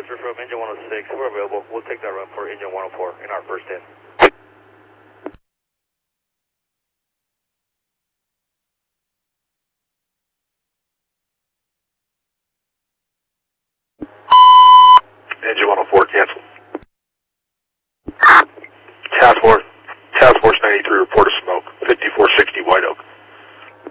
departure from engine 106. We're available. We'll take that run for engine 104 in our first in. Engine 104, cancel. Task Force,